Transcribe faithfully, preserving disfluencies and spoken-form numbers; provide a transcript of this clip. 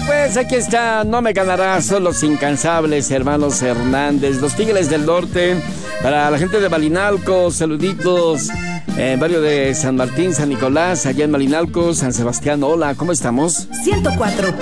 pues aquí está, no me ganarás, son los incansables hermanos Hernández, los Tigres del Norte. Para la gente de Malinalco, saluditos. En barrio de San Martín, San Nicolás, allá en Malinalco, San Sebastián. Hola, ¿cómo estamos? ciento cuatro